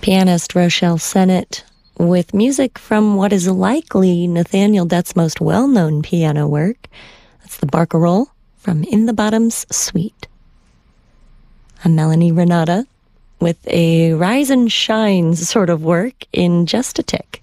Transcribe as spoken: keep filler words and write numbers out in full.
Pianist Rochelle Sennett with music from what is likely Nathaniel Dett's most well-known piano work. That's the Barcarolle from In the Bottom's Suite. I'm Melanie Renata with a Rise and Shine sort of work in Just a Tick.